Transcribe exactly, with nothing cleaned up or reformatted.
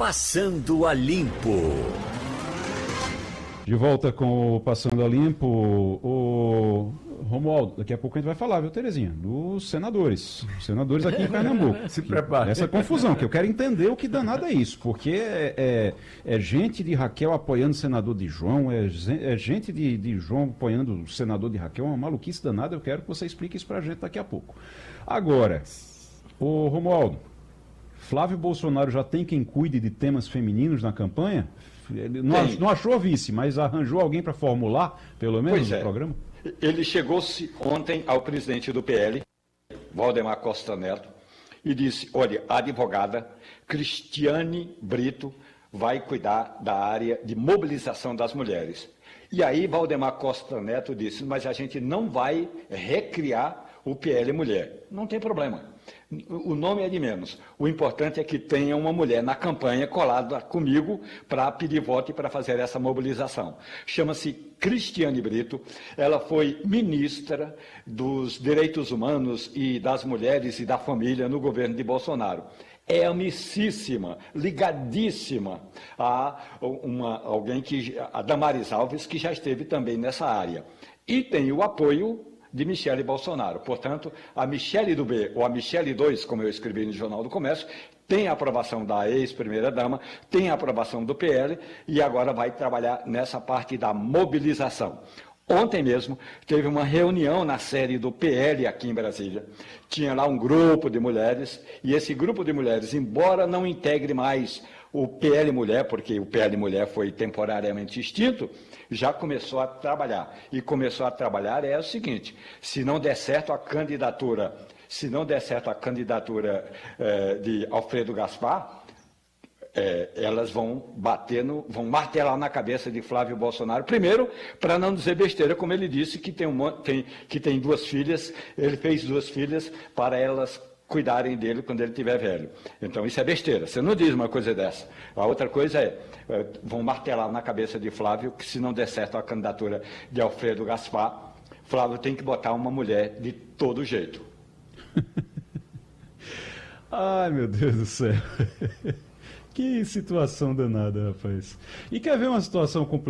Passando a Limpo. De volta com o Passando a Limpo, o Romualdo, daqui a pouco a gente vai falar, viu, Terezinha? Dos senadores, senadores aqui em Pernambuco. Se prepare. Essa confusão, que eu quero entender o que danado é isso, porque é, é, é gente de Raquel apoiando o senador de João, é, é gente de, de João apoiando o senador de Raquel, é uma maluquice danada, eu quero que você explique isso pra gente daqui a pouco. Agora, o Romualdo, Flávio Bolsonaro já tem quem cuide de temas femininos na campanha? Ele não, não achou vice, mas arranjou alguém para formular, pelo menos, pois é. o programa? Ele chegou-se ontem ao presidente do P L, Valdemar Costa Neto, e disse, olha, a advogada Cristiane Brito vai cuidar da área de mobilização das mulheres. E aí Valdemar Costa Neto disse, mas a gente não vai recriar o P L Mulher. Não tem problema. O nome é de menos. O importante é que tenha uma mulher na campanha colada comigo para pedir voto e para fazer essa mobilização. Chama-se Cristiane Brito. Ela foi ministra dos Direitos Humanos e das Mulheres e da Família no governo de Bolsonaro. É amicíssima, ligadíssima a uma, alguém que, a Damares Alves, que já esteve também nessa área. E tem o apoio de Michele Bolsonaro. Portanto, a Michele do B, ou a Michele dois, como eu escrevi no Jornal do Comércio, tem a aprovação da ex-primeira-dama, tem a aprovação do P L e agora vai trabalhar nessa parte da mobilização. Ontem mesmo teve uma reunião na sede do P L aqui em Brasília. Tinha lá um grupo de mulheres e esse grupo de mulheres, embora não integre mais o P L Mulher, porque o P L Mulher foi temporariamente extinto, já começou a trabalhar. E começou a trabalhar é o seguinte, se não der certo a candidatura, se não der certo a candidatura eh, de Alfredo Gaspar, eh, elas vão bater no, vão martelar na cabeça de Flávio Bolsonaro, primeiro, para não dizer besteira, como ele disse, que tem, um, tem, que tem duas filhas, ele fez duas filhas para elas cuidarem dele quando ele estiver velho. Então, isso é besteira. Você não diz uma coisa dessa. A outra coisa é, é, vão martelar na cabeça de Flávio que se não der certo a candidatura de Alfredo Gaspar, Flávio tem que botar uma mulher de todo jeito. Ai, meu Deus do céu. Que situação danada, rapaz. E quer ver uma situação complicada?